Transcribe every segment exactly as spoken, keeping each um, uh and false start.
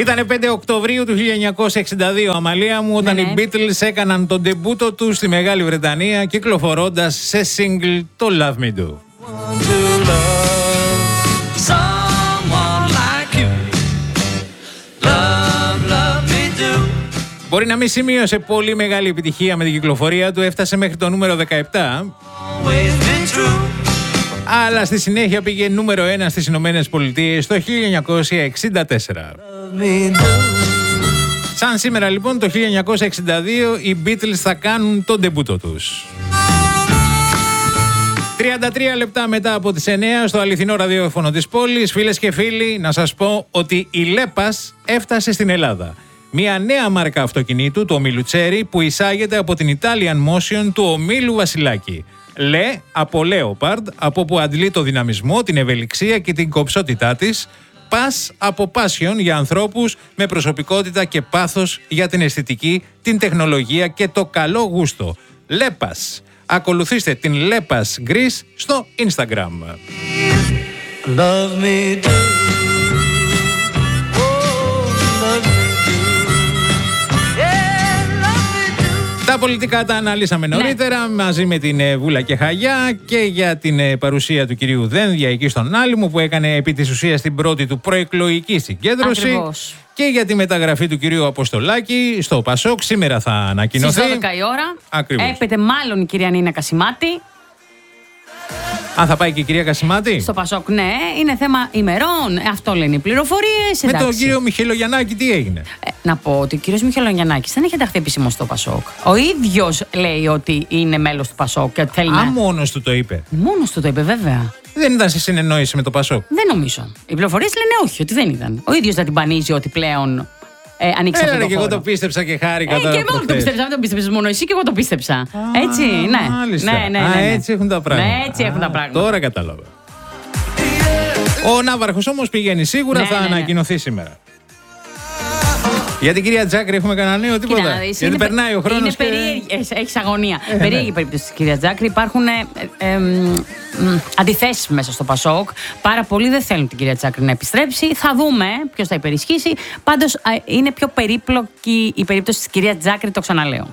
Ήτανε πέντε Οκτωβρίου του χίλια εννιακόσια εξήντα δύο, Αμαλία μου, όταν ναι, οι Beatles έκαναν τον ντεμπούτο τους στη Μεγάλη Βρετανία, κυκλοφορώντας σε single το Love Me Do. Μπορεί να μην σημείωσε πολύ μεγάλη επιτυχία με την κυκλοφορία του, έφτασε μέχρι το νούμερο δεκαεπτά, αλλά στη συνέχεια πήγε νούμερο ένα στις Ηνωμένες Πολιτείες το χίλια εννιακόσια εξήντα τέσσερα. Σαν σήμερα λοιπόν το χίλια εννιακόσια εξήντα δύο οι Beatles θα κάνουν τον ντεμπούτο τους. τριάντα τρία λεπτά μετά από τις εννιά στο αληθινό ραδιόφωνο της πόλης, φίλες και φίλοι, να σας πω ότι η Λέπας έφτασε στην Ελλάδα. Μια νέα μάρκα αυτοκινήτου, το ομίλου Cherry, που εισάγεται από την Italian Motion του ομίλου Βασιλάκη. Λε από Leopard, από που αντλεί το δυναμισμό, την ευελιξία και την κομψότητά της. Πας από Passion για ανθρώπους με προσωπικότητα και πάθος για την αισθητική, την τεχνολογία και το καλό γούστο. Λέπας. Ακολουθήστε την Λέπας Greece στο Instagram. Love me do. Τα πολιτικά τα αναλύσαμε νωρίτερα, ναι, μαζί με την ε, Βούλα και Χαγιά, και για την ε, παρουσία του κυρίου Δένδια εκεί στον Άλυμο, που έκανε επί της ουσίας την πρώτη του προεκλογική συγκέντρωση. Ακριβώς. Και για τη μεταγραφή του κυρίου Αποστολάκη στο Πασόκ. Σήμερα θα ανακοινωθεί. Στις δώδεκα η ώρα. Ακριβώς. Έπεται μάλλον η κυρία Νίνα Κασιμάτη. Αν θα πάει και η κυρία Κασιμάτη. Στο Πασόκ, ναι. Είναι θέμα ημερών. Αυτό λένε οι πληροφορίες. Με τον κύριο Μιχελογιαννάκη τι έγινε? Ε, να πω ότι ο κύριος Μιχελογιαννάκης δεν έχει ενταχθεί επισήμως στο Πασόκ. Ο ίδιος λέει ότι είναι μέλος του Πασόκ και θέλει. Α, να... μόνος του το είπε. Μόνος του το είπε, βέβαια. Δεν ήταν σε συνεννόηση με το Πασόκ? Δεν νομίζω. Οι πληροφορίες λένε όχι, ότι δεν ήταν. Ο ίδιος δεν την πανίζει ότι πλέον. Ε, ανοίξει αυτό το και χώρο. εγώ το πίστεψα και χάρηκα. Ε, και εγώ το πίστεψα, δεν το πίστεψες μόνο εσύ, και εγώ το πίστεψα. Α, έτσι, ναι. Μάλιστα. Ναι, ναι, ναι, ναι. Α, έτσι έχουν τα πράγματα. Ναι, έτσι Α, έχουν τα πράγματα. Τώρα κατάλαβα. Ο Ναύαρχος όμως πηγαίνει σίγουρα, ναι, θα ναι, ναι. ανακοινωθεί σήμερα. Για την κυρία Τζάκρη έχουμε κανένα νέο, τίποτα? Κοίτα, γιατί είναι, περνάει ο χρόνος. Είναι και... περίεργη, έχεις αγωνία. Ε, περίεργη ναι. περίπτωση της κυρίας Τζάκρη. Υπάρχουν ε, ε, ε, αντιθέσεις μέσα στο Πασόκ. Πάρα πολλοί δεν θέλουν την κυρία Τζάκρη να επιστρέψει. Θα δούμε ποιος θα υπερισχύσει. Πάντως ε, είναι πιο περίπλοκη η περίπτωση της κυρίας Τζάκρη, το ξαναλέω.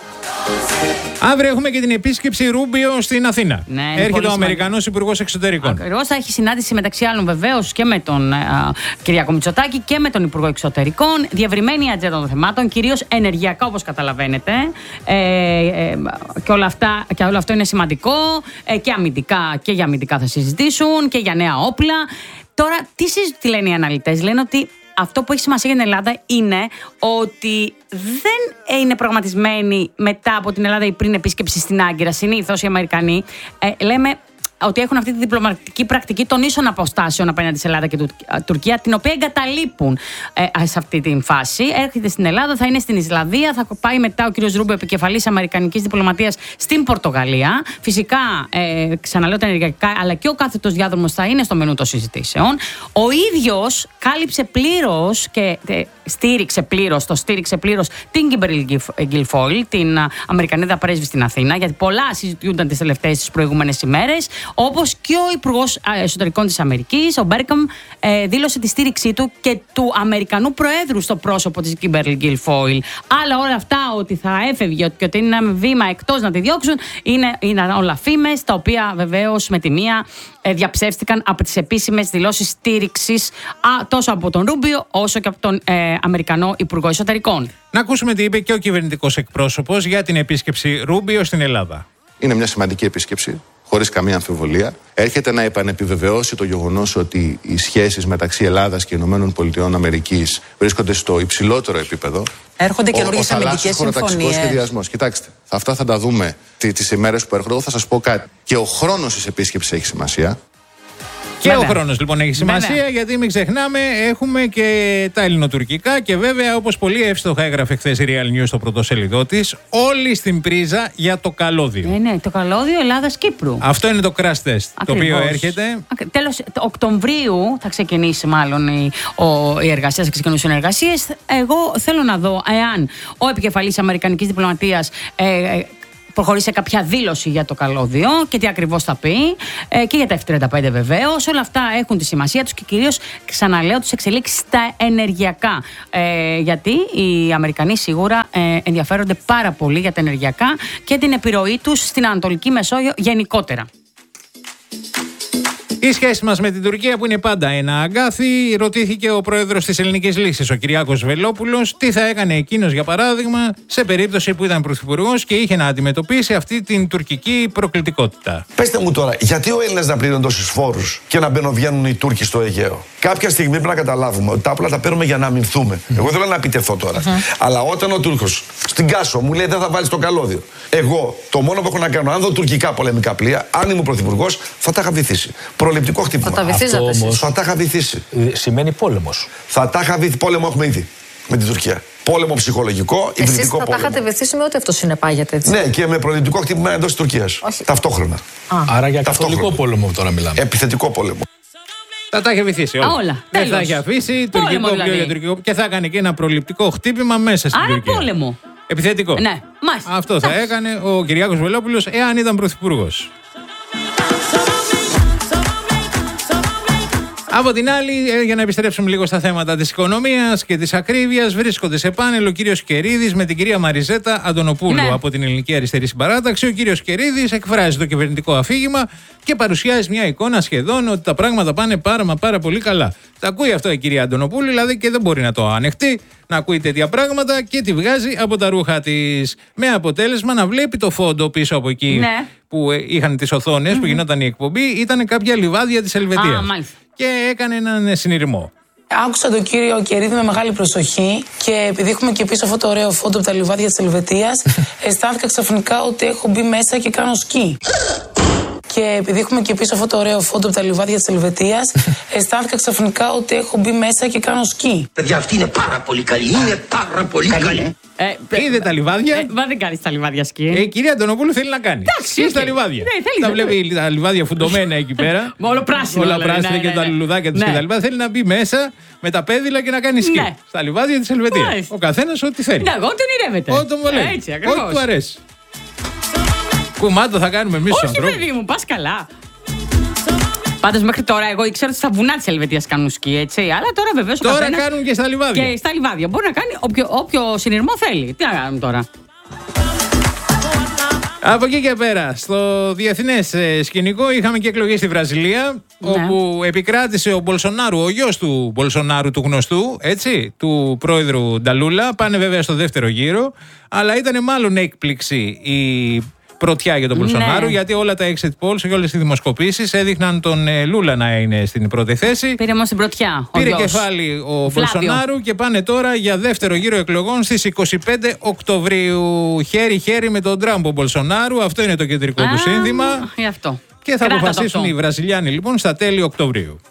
Αύριο έχουμε και την επίσκεψη Ρούμπιο στην Αθήνα. Ναι, έρχεται ο Αμερικανός Υπουργός Εξωτερικών. Ακριβώς, θα έχει συνάντηση μεταξύ άλλων βεβαίως και με τον α, Κυριάκο Μητσοτάκη και με τον Υπουργό Εξωτερικών. Διευρυμένη ατζέντα των θεμάτων, κυρίως ενεργειακά, όπως καταλαβαίνετε. Ε, ε, και, όλα αυτά, και όλο αυτό είναι σημαντικό. Ε, και αμυντικά, και για αμυντικά θα συζητήσουν, και για νέα όπλα. Τώρα, τι, τι λένε οι αναλυτές? Λένε ότι αυτό που έχει σημασία για την Ελλάδα είναι ότι δεν είναι προγραμματισμένη μετά από την Ελλάδα ή πριν επίσκεψη στην Άγκυρα. Συνήθως οι Αμερικανοί ε, λέμε ότι έχουν αυτή τη διπλωματική πρακτική των ίσων αποστάσεων απέναντι σε Ελλάδα και Τουρκία, την οποία εγκαταλείπουν ε, σε αυτή την φάση. Έρχεται στην Ελλάδα, θα είναι στην Ισλανδία, θα πάει μετά ο κ. Ρούμπιο, επικεφαλής αμερικανικής διπλωματίας, στην Πορτογαλία. Φυσικά, ε, ξαναλέω τα ενεργειακά, αλλά και ο κάθετος διάδρομος θα είναι στο μενού των συζητήσεων. Ο ίδιος κάλυψε πλήρως και ε, στήριξε πλήρως, το στήριξε πλήρως την Kimberly Guilfoyle, την Αμερικανίδα πρέσβη στην Αθήνα, γιατί πολλά συζητιούνταν τις τελευταίες, τις προηγούμενες ημέρες. Όπως και ο Υπουργός Εσωτερικών της Αμερικής, ο Μπέρκαμ, ε, δήλωσε τη στήριξή του και του Αμερικανού Προέδρου στο πρόσωπο της Kimberly Guilfoyle. Αλλά όλα αυτά ότι θα έφευγε και ότι είναι ένα βήμα εκτός να τη διώξουν, είναι, είναι όλα φήμες, τα οποία βεβαίως με τη μία ε, διαψεύστηκαν από τις επίσημες δηλώσεις στήριξης α, τόσο από τον Ρούμπιο όσο και από τον ε, Αμερικανό Υπουργό Εσωτερικών. Να ακούσουμε τι είπε και ο κυβερνητικός εκπρόσωπος για την επίσκεψη Ρούμπιο στην Ελλάδα. Είναι μια σημαντική επίσκεψη, χωρίς καμία αμφιβολία. Έρχεται να επανεπιβεβαιώσει το γεγονός ότι οι σχέσεις μεταξύ Ελλάδας και Ηνωμένων Πολιτειών Αμερικής βρίσκονται στο υψηλότερο επίπεδο. Έρχονται καινούργιες αμυντικές συμφωνίες. Σχεδιασμός. Κοιτάξτε, αυτά θα τα δούμε τις ημέρες που έρχονται. Εγώ θα σας πω κάτι. Και ο χρόνος της επίσκεψης έχει σημασία. Και βέβαια. ο χρόνος λοιπόν έχει σημασία, βέβαια, γιατί μην ξεχνάμε, έχουμε και τα ελληνοτουρκικά και βέβαια, όπως πολύ εύστοχα έγραφε χθες η Real News στο πρωτοσέλιδό της, όλοι στην πρίζα για το καλώδιο. Ναι, ναι, το καλώδιο Ελλάδας-Κύπρου. Αυτό είναι το crash test. Ακριβώς. Το οποίο έρχεται. Τέλος Οκτωβρίου θα ξεκινήσει μάλλον η, ο, η εργασία, θα ξεκινήσουν οι εργασίες. Εγώ θέλω να δω εάν ο επικεφαλής Αμερικανικής διπλωματίας ε, προχωρήσει σε κάποια δήλωση για το καλώδιο και τι ακριβώς θα πει. Ε, και για τα εφ τριάντα πέντε βεβαίως. Όλα αυτά έχουν τη σημασία τους και κυρίως, ξαναλέω, τους εξελίξεις στα ενεργειακά. Ε, γιατί οι Αμερικανοί σίγουρα ε, ενδιαφέρονται πάρα πολύ για τα ενεργειακά και την επιρροή τους στην Ανατολική Μεσόγειο γενικότερα. Η σχέση μας με την Τουρκία, που είναι πάντα ένα αγκάθι, ρωτήθηκε ο πρόεδρος της Ελληνικής Λύσης, ο Κυριάκος Βελόπουλος, τι θα έκανε εκείνος, για παράδειγμα, σε περίπτωση που ήταν πρωθυπουργός και είχε να αντιμετωπίσει αυτή την τουρκική προκλητικότητα. Πεςτε μου τώρα, γιατί ο Έλληνας να πληρώνει τόσους φόρους και να μπαινοβγαίνουν οι Τούρκοι στο Αιγαίο? Κάποια στιγμή πρέπει να καταλάβουμε ότι τα όπλα τα παίρνουμε για να αμυνθούμε. Mm. Εγώ δεν θέλω να επιτεθώ τώρα. Mm. Αλλά όταν ο Τούρκος στην Κάσο μου λέει δεν θα βάλει το καλώδιο, εγώ το μόνο που έχω να κάνω, αν δω τουρκικά πολεμικά πλοία, αν ήμουν πρωθυπουργός, θα τα είχα βυθίσει. Προληπτικό χτύπημα. Θα τα βυθίζατε εσείς. Θα τα είχα βυθίσει. Σημαίνει πόλεμος. Θα τα είχα βυθίσει. Πόλεμο έχουμε ήδη με την Τουρκία. Πόλεμο ψυχολογικό, υβριδικό πόλεμο. Εσείς θα τα είχατε βυθίσει με ό,τι αυτό συνεπάγεται, έτσι? Ναι, και με προληπτικό χτύπημα εντός της Τουρκίας. Όχι. Ταυτόχρονα. Α. Άρα για καθολικό πόλεμο τώρα μιλάμε. Επιθετικό πόλεμο. Θα τα είχε βυθίσει όλα. όλα. Δεν θα είχε αφήσει τουρκικό πλοίο δηλαδή. για τουρκικό και θα έκανε και ένα προληπτικό χτύπημα μέσα στην Άρα Τουρκία. πόλεμο. Επιθετικό. Ναι, μάλιστα. Αυτό θα έκανε ο Κυριάκος Βελόπουλος εάν ήταν πρωθυπουργός. Από την άλλη, για να επιστρέψουμε λίγο στα θέματα της οικονομίας και της ακρίβειας, βρίσκονται σε πάνελ ο κύριος Κερίδης με την κυρία Μαριζέτα Αντωνοπούλου, ναι, από την Ελληνική Αριστερή Συμπαράταξη. Ο κύριος Κερίδης εκφράζει το κυβερνητικό αφήγημα και παρουσιάζει μια εικόνα σχεδόν ότι τα πράγματα πάνε πάρα μα πάρα πολύ καλά. Τα ακούει αυτό η κυρία Αντωνοπούλου, δηλαδή, και δεν μπορεί να το ανεχτεί, να ακούει τέτοια πράγματα και τη βγάζει από τα ρούχα της. Με αποτέλεσμα να βλέπει το φόντο πίσω από εκεί, ναι, που είχαν τις οθόνες, mm-hmm, που γινόταν η εκπομπή, ήταν κάποια λιβάδια της Ελβετίας. Α, μάλιστα. Και έκανε έναν συνειρμό. Άκουσα τον κύριο Κερίδη με μεγάλη προσοχή και επειδή έχουμε και πίσω αυτό το ωραίο φόντο από τα λιβάδια της Ελβετίας, αισθάνθηκα ξαφνικά ότι έχω μπει μέσα και κάνω σκι. Και επειδή έχουμε και πίσω αυτό το ωραίο φόντο από τα λιβάδια της Ελβετίας, αισθάνθηκα ξαφνικά ότι έχω μπει μέσα και κάνω σκι. Παιδιά, αυτή είναι πάρα πολύ καλή. Είναι πάρα πολύ καλή. Ε, Είδε τα λιβάδια. Ε, μα δεν κάνει τα λιβάδια σκι. Ε, η κυρία Αντωνοπούλου θέλει να κάνει. Εντάξει, σκι στα λιβάδια. Ναι, θέλει, τα βλέπει τα λιβάδια φουντωμένα εκεί πέρα. Όλο πράσινο. Όλα δηλαδή, πράσινα ναι, και ναι, τα ναι. λουλουδάκια του Ναι. και τα λοιπά. Θέλει να μπει μέσα με τα πέδιλα και να κάνει σκι. Ναι. Στα λιβάδια της Ελβετίας. Μάλιστα. Ο καθένας ό,τι θέλει. Ναι, ό,τι ονειρεύεται. Ό,τι τον βολεύει. Έτσι, ακριβώς. Ό,τι του αρέσει. Κουμάντο θα κάνουμε εμείς τους Όχι, ανθρώπους. παιδί μου, πας καλά. Πάντως μέχρι τώρα, εγώ ήξερα ότι στα βουνά της Ελβετίας κάνουν σκι, έτσι. Αλλά τώρα βεβαίως ο Τώρα καθένας κάνουν και στα λιβάδια. Και στα λιβάδια. Μπορεί να κάνει όποιο, όποιο συνειρμό θέλει. Τι να κάνουν τώρα. Από εκεί και πέρα, στο διεθνές ε, σκηνικό είχαμε και εκλογές στη Βραζιλία, ναι, όπου επικράτησε ο Μπολσονάρου, ο γιος του Μπολσονάρου του γνωστού, έτσι, του πρόεδρου Νταλούλα. Πάνε βέβαια στο δεύτερο γύρο, αλλά ήταν μάλλον έκπληξη η πρωτιά για τον Μπολσονάρου, ναι, γιατί όλα τα exit polls και όλες οι δημοσκοπήσεις έδειχναν τον ε, Λούλα να είναι στην πρώτη θέση. Πήρε όμως την πρωτιά. Ο Πήρε γιος. κεφάλι ο Φλάβιο. Μπολσονάρου και πάνε τώρα για δεύτερο γύρο εκλογών στις είκοσι πέντε Οκτωβρίου. Χέρι-χέρι με τον Τραμπ Μπολσονάρου. Αυτό είναι το κεντρικό Α, του σύνθημα. Γι' αυτό. Και θα Κράτα αποφασίσουν οι Βραζιλιάνοι λοιπόν στα τέλη Οκτωβρίου.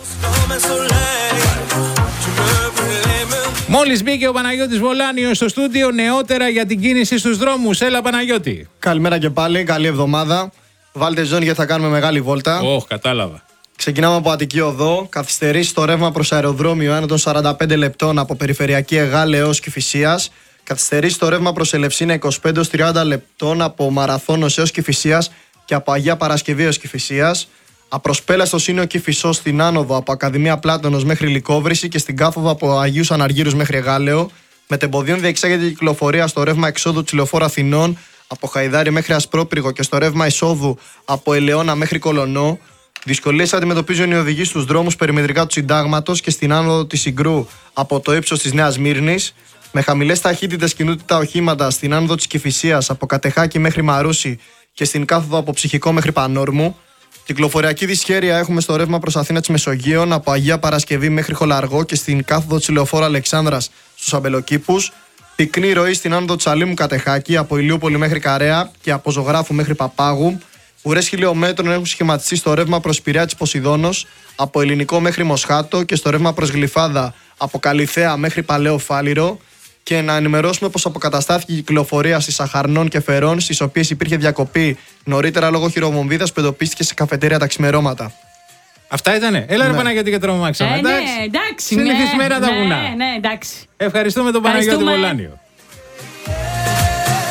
Μόλις μπήκε ο Παναγιώτης Βολάνιος στο στούντιο, νεότερα για την κίνηση στους δρόμους. Έλα Παναγιώτη. Καλημέρα και πάλι, καλή εβδομάδα. Βάλτε ζώνη γιατί θα κάνουμε μεγάλη βόλτα. Ωχ, κατάλαβα. Ξεκινάμε από Αττική Οδό. Καθυστερήσει στο ρεύμα προς αεροδρόμιο άνω των σαράντα πέντε λεπτών από περιφερειακή Εγάλε έως Κηφισίας. Καθυστερήσει το ρεύμα προς Ελευσίνα είκοσι πέντε έως τριάντα λεπτών από Μαραθώνος έως Κηφισίας και από Αγία Παρασκευή έως Κηφισίας. Απροσπέλα στο Σύνιο Κηφισός στην άνοδο από Ακαδημία Πλάτωνος μέχρι Λυκόβρηση και στην κάθοδο από Αγίους Αναργύρους μέχρι Εγάλεο. Μετεμποδίων διεξάγεται η κυκλοφορία στο ρεύμα εξόδου της Λεωφόρου Αθηνών από Χαϊδάρι μέχρι Ασπρόπυργο και στο ρεύμα εισόδου από Ελαιώνα μέχρι Κολονό. Δυσκολίες αντιμετωπίζουν οι οδηγοί στους δρόμους περιμετρικά του Συντάγματος και στην άνοδο της Συγκρού από το ύψος της Νέας Μύρνης. Με χαμηλές ταχύτητες κινούνται τα οχήματα στην άνοδο της Κηφισίας από Κατεχάκη μέχρι Μαρούσι και στην κάθοδο από Ψυχικό μέχρι Πανόρμου. Κυκλοφοριακή δυσχέρεια έχουμε στο ρεύμα προς Αθήνα της Μεσογείων από Αγία Παρασκευή μέχρι Χολαργό και στην κάθοδο της Λεωφόρου Αλεξάνδρας στους Αμπελοκήπους. Πυκνή ροή στην άνοδο της Αλήμου Κατεχάκη από Ηλιούπολη μέχρι Καρέα και από Ζωγράφου μέχρι Παπάγου. Ουρές χιλιόμετρων έχουν σχηματιστεί στο ρεύμα προς Πειραιά της Ποσειδώνος από Ελληνικό μέχρι Μοσχάτο και στο ρεύμα προς Γλυφάδα από Καλυθέα μέχρι Παλαιό Φάληρο. Και να ενημερώσουμε πως αποκαταστάθηκε η κυκλοφορία στις Αχαρνών και Φερών, στις οποίες υπήρχε διακοπή νωρίτερα λόγω χειροβομβίδας που εντοπίστηκε σε καφετέρια τα ξημερώματα. Αυτά ήτανε. Έλα, ναι, ρε Παναγιώτη, και τρομάξαμε. Ε, εντάξει. ναι, εντάξει. Συνηθισμένα ναι, τα βουνά. Ναι, ναι, εντάξει. Ευχαριστούμε τον Παναγιώτη Βολάνιο.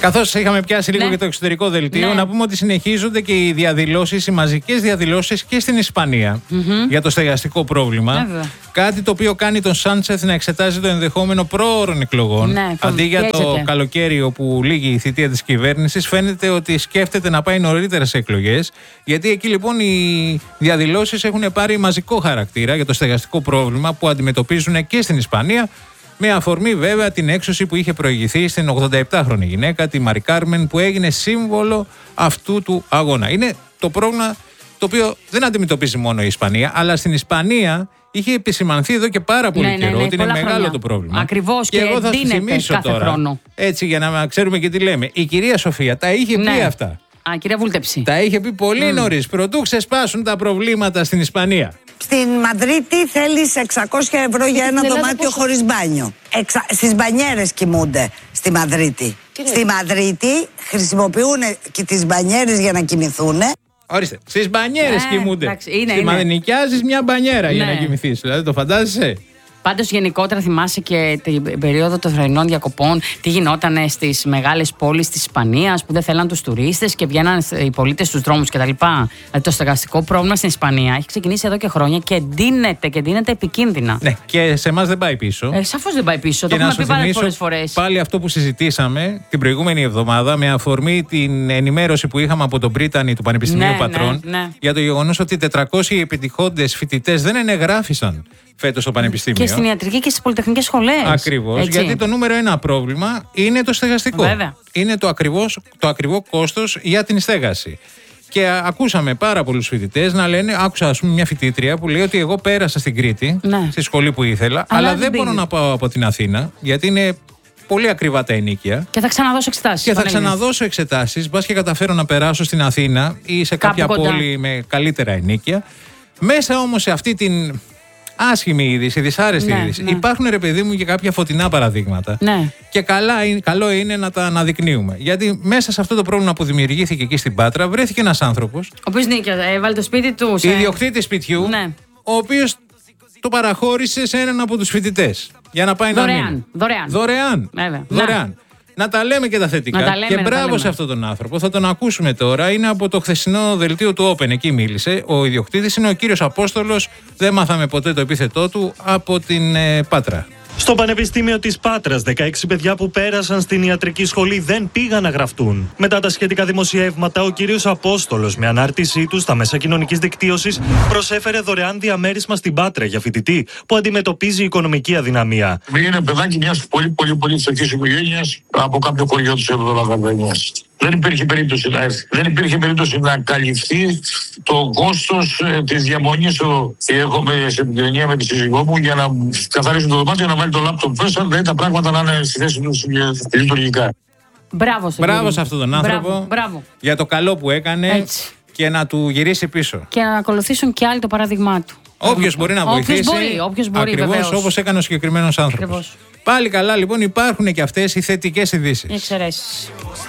Καθώς είχαμε πιάσει λίγο Ναι. και το εξωτερικό δελτίο, Ναι. να πούμε ότι συνεχίζονται και οι διαδηλώσεις, οι μαζικές διαδηλώσεις και στην Ισπανία Mm-hmm. για το στεγαστικό πρόβλημα. Βέβαια. Κάτι το οποίο κάνει τον Σάντσεθ να εξετάζει το ενδεχόμενο πρόωρων εκλογών. Ναι, Αντί για το πιέζεται. καλοκαίρι όπου λύγει η θητεία της κυβέρνησης, φαίνεται ότι σκέφτεται να πάει νωρίτερα σε εκλογές. Γιατί εκεί λοιπόν οι διαδηλώσεις έχουν πάρει μαζικό χαρακτήρα για το στεγαστικό πρόβλημα που αντιμετωπίζουν και στην Ισπανία. Με αφορμή βέβαια την έξωση που είχε προηγηθεί στην ογδονταεπτάχρονη γυναίκα, τη Μαρι Κάρμεν, που έγινε σύμβολο αυτού του αγώνα. Είναι το πρόβλημα το οποίο δεν αντιμετωπίζει μόνο η Ισπανία, αλλά στην Ισπανία είχε επισημανθεί εδώ και πάρα πολύ Ναι, ναι, καιρό ναι, ότι είναι πολλά μεγάλο χρόνια. το πρόβλημα. Ακριβώς, και εγώ θα σου εντείνεται θυμίσω κάθε τώρα, χρόνο. έτσι για να ξέρουμε και τι λέμε. Η κυρία Σοφία τα είχε πει Ναι. αυτά. Α, κυρία Βούλτεψη. Τα είχε πει πολύ Mm. νωρίς, προτού ξεσπάσουν τα προβλήματα στην Ισπανία. Στην Μαδρίτη θέλεις εξακόσια ευρώ για ένα Ελλάδα δωμάτιο πόσο? χωρίς μπάνιο. Εξα... Στις μπανιέρες κοιμούνται στη Μαδρίτη. Στη Μαδρίτη χρησιμοποιούν και τις μπανιέρες για να κοιμηθούν. Ορίστε, στις μπανιέρες Ε, κοιμούνται. εντάξει, είναι, Στη είναι. Μαδρίτη νοικιάζεις μια μπανιέρα για Ναι. να κοιμηθείς. Δηλαδή το φαντάζεσαι. Πάντως γενικότερα θυμάσαι και την περίοδο των θρηνών διακοπών, τι γινόταν στις μεγάλες πόλεις της Ισπανίας που δεν θέλαν τους τουρίστες και βγαίναν οι πολίτες στους δρόμους κτλ. Δηλαδή το στεγαστικό πρόβλημα στην Ισπανία έχει ξεκινήσει εδώ και χρόνια και εντείνεται και εντείνεται επικίνδυνα. Ναι, και σε εμάς δεν πάει πίσω. Ε, σαφώς δεν πάει πίσω. Και Το να έχουμε σου πει θυμίσω πολλές φορές. πάλι αυτό που συζητήσαμε την προηγούμενη εβδομάδα με αφορμή την ενημέρωση που είχαμε από τον Πρίτανη του Πανεπιστημίου Ναι, Πατρών ναι, ναι. για το γεγονός ότι τετρακόσιοι επιτυχόντες φοιτητές δεν ενεγράφησαν φέτος στο Πανεπιστήμιο. Και στην ιατρική και στις πολυτεχνικές σχολές. Ακριβώς. Έτσι. Γιατί το νούμερο ένα πρόβλημα είναι το στεγαστικό. Βέβαια. Είναι το, ακριβώς, το ακριβό κόστος για την στέγαση. Και α, ακούσαμε πάρα πολλούς φοιτητές να λένε, άκουσα ας πούμε μια φοιτήτρια που λέει ότι εγώ πέρασα στην Κρήτη, Ναι. στη σχολή που ήθελα, αλλά, δεν δεν μπορώ πήγε. να πάω από την Αθήνα, γιατί είναι πολύ ακριβά τα ενοίκια. Και θα ξαναδώσω εξετάσεις. Και θα Πανελλήνιες. ξαναδώσω εξετάσεις, μπας και καταφέρω να περάσω στην Αθήνα ή σε Κάπου κάποια κοντά. πόλη με καλύτερα ενοίκια. Μέσα όμως σε αυτή την άσχημη είδηση, δυσάρεστη Ναι, είδηση, ναι. υπάρχουν ρε παιδί μου και κάποια φωτεινά παραδείγματα. Ναι. Και καλά, είναι- καλό είναι να τα αναδεικνύουμε. Γιατί μέσα σε αυτό το πρόβλημα που δημιουργήθηκε εκεί στην Πάτρα, βρέθηκε ένας άνθρωπος, Ο οποίος νίκιαζε, έβαλε το σπίτι του. σε- ιδιοκτήτης σπιτιού, Ναι. ο οποίος το παραχώρησε σε έναν από τους φοιτητές για να πάει να Δωρεάν, μείνει. δωρεάν. Δωρεάν. Βέβαια. Δωρεάν. Να. τα λέμε και τα θετικά. Να τα λέμε, και να τα μπράβο λέμε. σε αυτόν τον άνθρωπο. Θα τον ακούσουμε τώρα. Είναι από το χθεσινό δελτίο του Open. Εκεί μίλησε. Ο ιδιοκτήτης είναι ο κύριος Απόστολος. Δεν μάθαμε ποτέ το επίθετό του από την ε, Πάτρα. Στο Πανεπιστήμιο της Πάτρας, δεκαέξι παιδιά που πέρασαν στην ιατρική σχολή δεν πήγαν να γραφτούν. Μετά τα σχετικά δημοσιεύματα, ο κύριος Απόστολος, με ανάρτησή του στα μέσα κοινωνικής δικτύωσης, προσέφερε δωρεάν διαμέρισμα στην Πάτρα για φοιτητή που αντιμετωπίζει οικονομική αδυναμία. Είναι παιδάκι μιας πολύ πολύ πολύ φτωχής οικογένειας από κάποιο χωριό της Ευρωλαγαρδανίας. Δεν υπήρχε περίπτωση να έρθει. Δεν υπήρχε περίπτωση να καλυφθεί το κόστος ε, της διαμονής του. Και έρχομαι σε επικοινωνία με τη σύζυγό μου για να καθαρίσουν το δωμάτιο, να βάλει το λάπτοπ μέσα, δηλαδή τα πράγματα να είναι στη θέση του λειτουργικά. Μπράβο, στον Μπράβο κύριο. σε αυτόν τον άνθρωπο. Μπράβο, μπράβο. Για το καλό που έκανε. Έτσι. Και να του γυρίσει πίσω. Και να ακολουθήσουν και άλλοι το παράδειγμά του. Όποιος μπορεί να βοηθήσει. Όποιος μπορεί, όποιος μπορεί, ακριβώς βεβαίως. όπως έκανε ο συγκεκριμένος άνθρωπος. Ακριβώς. Πάλι καλά λοιπόν υπάρχουν και αυτές οι θετικές ειδήσεις. Οι εξαιρέσεις.